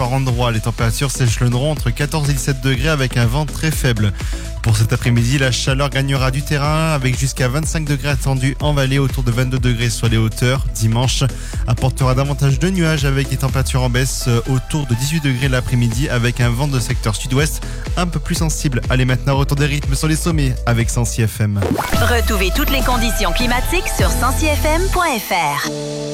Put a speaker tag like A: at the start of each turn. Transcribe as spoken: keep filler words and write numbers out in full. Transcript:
A: par endroits. Les températures s'échelonneront entre quatorze et dix-sept degrés avec un vent très faible. Pour cet après-midi, la chaleur gagnera du terrain avec jusqu'à vingt-cinq degrés attendus en vallée, autour de vingt-deux degrés sur les hauteurs. Dimanche apportera davantage de nuages avec des températures en baisse autour de dix-huit degrés l'après-midi avec un vent de secteur sud-ouest un peu plus sensible. Allez, maintenant retour des rythmes sur les sommets avec Sancy F M.
B: Retrouvez toutes les conditions climatiques sur sancy f m point f r.